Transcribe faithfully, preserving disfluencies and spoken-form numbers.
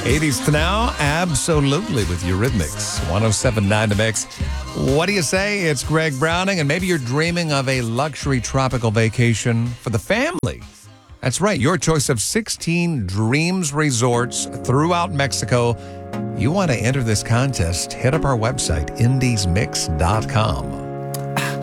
eighties to now, absolutely, with Eurythmics. one oh seven point nine The Mix. What do you say? It's Greg Browning, and maybe you're dreaming of a luxury tropical vacation for the family. That's right, your choice of sixteen Dreams resorts throughout Mexico. You want to enter this contest, hit up our website, indies mix dot com.